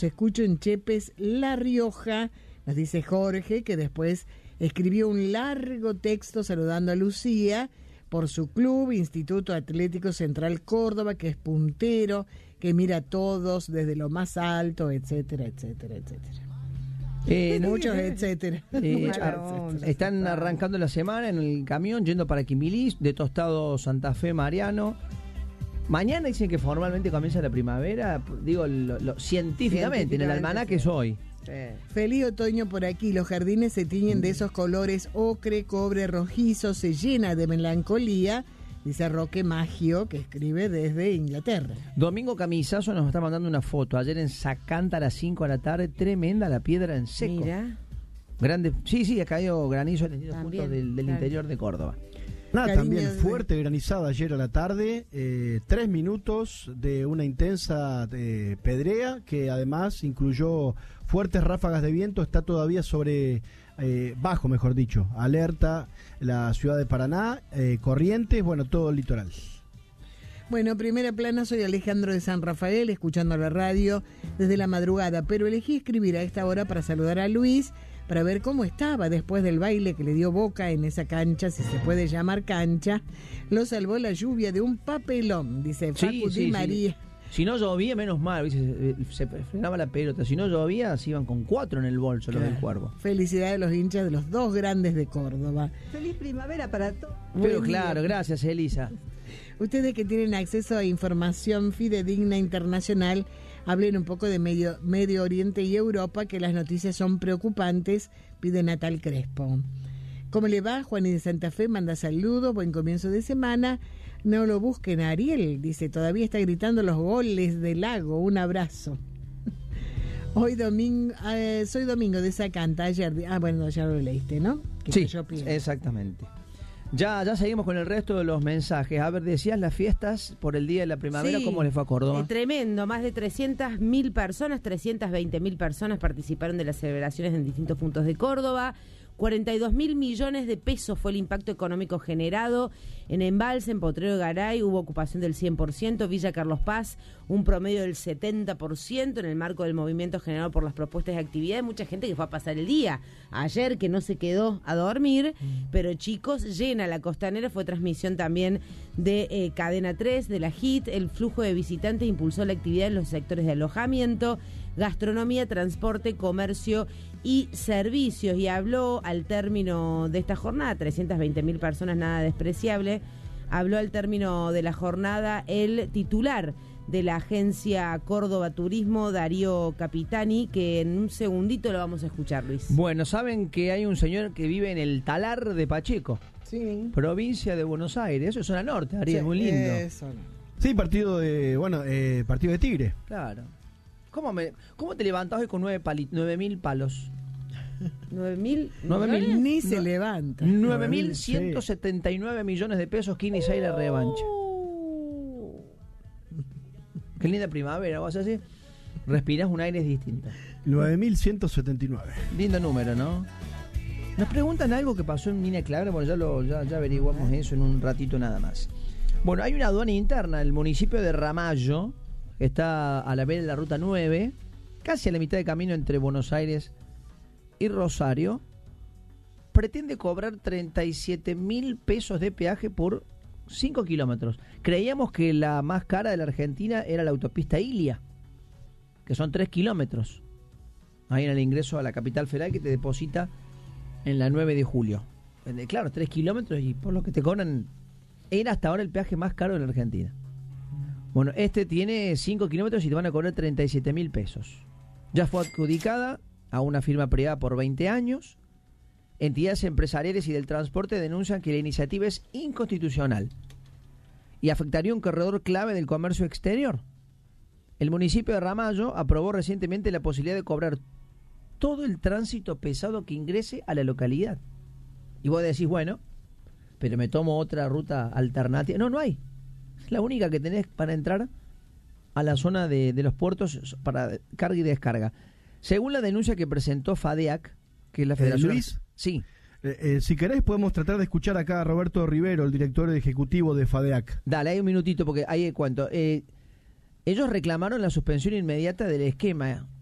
Los escucho en Chepes, La Rioja, nos dice Jorge, que después escribió un largo texto saludando a Lucía por su club, Instituto Atlético Central Córdoba, que es puntero, que mira a todos desde lo más alto, etcétera, etcétera, etcétera. Muchos etcétera. Están arrancando la semana en el camión, yendo para Quimbilís, de Tostado Santa Fe, Mariano. Mañana dicen que formalmente comienza la primavera, digo, científicamente, en el almanaque es hoy. Feliz otoño por aquí, los jardines se tiñen de esos colores ocre, cobre, rojizo, se llena de melancolía, dice Roque Maggio, que escribe desde Inglaterra. Domingo Camisazo nos está mandando una foto, ayer en Sacanta a las 5 de la tarde, tremenda la piedra en seco. Mira. Grande, sí, ha caído granizo en distintos puntos del interior de Córdoba. También fuerte granizada ayer a la tarde, 3 minutos de una intensa pedrea que además incluyó fuertes ráfagas de viento. Está todavía bajo, mejor dicho, alerta la ciudad de Paraná, Corrientes, bueno, todo el litoral. Bueno, primera plana, soy Alejandro de San Rafael, escuchando la radio desde la madrugada, pero elegí escribir a esta hora para saludar a Luis, para ver cómo estaba después del baile que le dio Boca en esa cancha, si se puede llamar cancha. Lo salvó la lluvia de un papelón, dice Facu Di María. Sí. Si no llovía, menos mal, se frenaba la pelota. Si no llovía, se iban con 4 en el bolso los del Cuervo. Felicidades a los hinchas de los dos grandes de Córdoba. Feliz primavera para todos. Pero claro, gracias, Elisa. Ustedes que tienen acceso a información fidedigna internacional, hablen un poco de Medio Oriente y Europa, que las noticias son preocupantes, pide Natal Crespo. ¿Cómo le va? Juan de Santa Fe manda saludos, buen comienzo de semana. No lo busquen a Ariel, dice, todavía está gritando los goles del Lago, un abrazo. Hoy domingo, soy Domingo de Sacanta, ayer, bueno, ya lo leíste, ¿no? Sí, exactamente. Ya seguimos con el resto de los mensajes. A ver, decías las fiestas por el Día de la Primavera, sí, ¿cómo les fue a Córdoba? Tremendo, más de 300.000 personas, 320.000 personas participaron de las celebraciones en distintos puntos de Córdoba. 42.000 millones de pesos fue el impacto económico generado. En Embalse, en Potrero de Garay, hubo ocupación del 100%, Villa Carlos Paz, un promedio del 70%, en el marco del movimiento generado por las propuestas de actividades. Mucha gente que fue a pasar el día ayer, que no se quedó a dormir, pero chicos, llena la Costanera. Fue transmisión también de Cadena 3, de la HIT. El flujo de visitantes impulsó la actividad en los sectores de alojamiento, gastronomía, transporte, comercio y servicios. Y habló al término de esta jornada, 320.000 personas, nada despreciable, habló al término de la jornada el titular de la agencia Córdoba Turismo, Darío Capitani, que en un segundito lo vamos a escuchar, Luis. Bueno, saben que hay un señor que vive en el Talar de Pacheco, sí, provincia de Buenos Aires, eso es zona norte, Ariel, sí, muy lindo. Eso. Sí, partido de Tigre. Claro. ¿Cómo te levantás hoy con 9.000 palos? 9.000 ni se levanta. 9.179 millones de pesos, Kini y la revancha. Qué linda primavera, vas a decir. Respirás un aire distinto. 9.179. Lindo número, ¿no? Nos preguntan algo que pasó en Mina Clara, bueno, ya averiguamos eso en un ratito nada más. Bueno, hay una aduana interna, el municipio de Ramallo, que está a la vera de la ruta 9, casi a la mitad de camino entre Buenos Aires y Rosario, pretende cobrar 37.000 pesos de peaje por 5 kilómetros. Creíamos que la más cara de la Argentina era la autopista Ilia, que son 3 kilómetros. Ahí en el ingreso a la capital federal, que te deposita en la 9 de julio. Claro, 3 kilómetros y por lo que te cobran, era hasta ahora el peaje más caro de la Argentina. Bueno, este tiene 5 kilómetros y te van a cobrar 37.000 pesos. Ya fue adjudicada a una firma privada por 20 años. Entidades empresariales y del transporte denuncian que la iniciativa es inconstitucional y afectaría un corredor clave del comercio exterior. El municipio de Ramallo aprobó recientemente la posibilidad de cobrar todo el tránsito pesado que ingrese a la localidad. Y vos decís, bueno, pero me tomo otra ruta alternativa. No hay. Es la única que tenés para entrar a la zona de los puertos para carga y descarga. Según la denuncia que presentó FADEAC, que es la Federación... Luis, sí. Si querés podemos tratar de escuchar acá a Roberto Rivero, el director ejecutivo de FADEAC. Dale, hay un minutito porque ahí cuento. Ellos reclamaron la suspensión inmediata del esquema